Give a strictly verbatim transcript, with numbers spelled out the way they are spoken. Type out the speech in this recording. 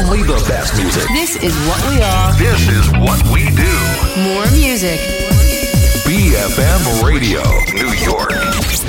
Only the best music. This is what we are. This is what we do. More music. B F M Radio, New York.